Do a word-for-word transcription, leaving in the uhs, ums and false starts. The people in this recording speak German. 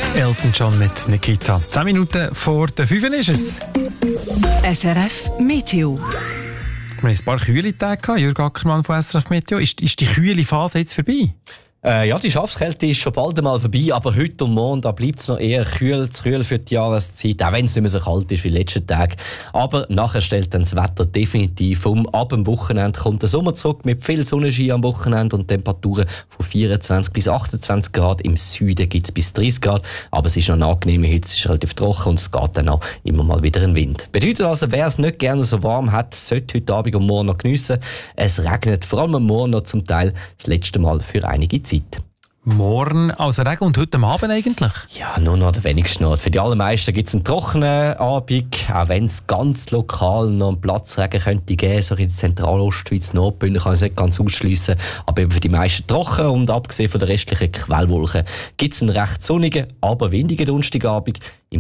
Elton John mit Nikita. Zehn Minuten vor der fünf ist es. S R F Meteo. Wir haben ein paar kühle Tage. Jürg Ackermann von S R F Meteo. Ist, ist die kühle Phase jetzt vorbei? Äh, ja, die Schafskälte ist schon bald einmal vorbei, aber heute und morgen bleibt es noch eher kühl, zu kühl für die Jahreszeit, auch wenn es nicht mehr so kalt ist wie die letzten Tage. Aber nachher stellt dann das Wetter definitiv um. Ab dem Wochenende kommt der Sommer zurück mit viel Sonnenschein am Wochenende und Temperaturen von vierundzwanzig bis achtundzwanzig Grad. Im Süden gibt es bis dreißig Grad, aber es ist noch eine angenehme Hitze, es ist relativ trocken und es geht dann auch immer mal wieder ein Wind. Bedeutet also, wer es nicht gerne so warm hat, sollte heute Abend und morgen noch geniessen. Es regnet vor allem am Morgen noch zum Teil das letzte Mal für einige Zeit. Morgen also Regen und heute Abend eigentlich? Ja, nur noch der wenigste Ort. Für die allermeisten gibt es einen trockenen Abend, auch wenn es ganz lokal noch einen Platzregen könnte geben, so in der Zentralostschweiz, Nordbünden kann ich es nicht ganz ausschliessen, aber eben für die meisten trocken und abgesehen von der restlichen Quellwolken gibt es einen recht sonnigen, aber windigen Donnerstagabend.